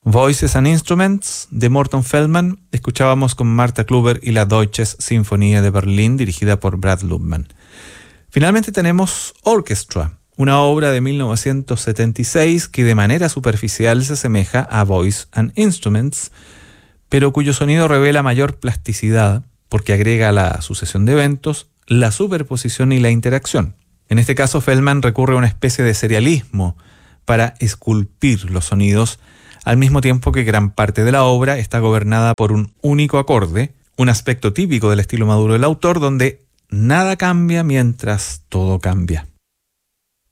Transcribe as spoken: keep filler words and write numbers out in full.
Voices and Instruments de Morton Feldman, escuchábamos con Martha Kluber y la Deutsches Sinfonie de Berlín, dirigida por Brad Lubman. Finalmente tenemos Orchestra, una obra de mil novecientos setenta y seis que de manera superficial se asemeja a Voice and Instruments, pero cuyo sonido revela mayor plasticidad porque agrega la sucesión de eventos, la superposición y la interacción. En este caso, Feldman recurre a una especie de serialismo para esculpir los sonidos, al mismo tiempo que gran parte de la obra está gobernada por un único acorde, un aspecto típico del estilo maduro del autor, donde nada cambia mientras todo cambia.